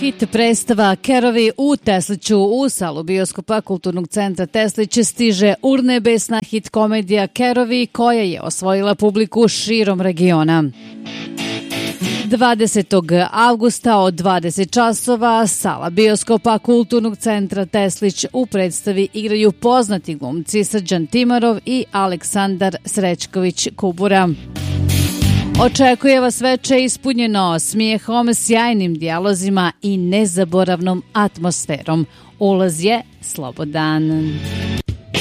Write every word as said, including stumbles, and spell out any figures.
Hit predstava Kerovi u Tesliću u salu bioskopa Kulturnog centra Teslić stiže urnebesna hit komedija Kerovi koja je osvojila publiku širom regiona. dvadesetog avgusta od dvadeset časova sala bioskopa Kulturnog centra Teslić u predstavi igraju poznati glumci Srđan Timarov i Aleksandar Srećković Kubura. Očekuje vas veče ispunjeno smijehom, sjajnim dijalozima i nezaboravnom atmosferom. Ulaz je slobodan.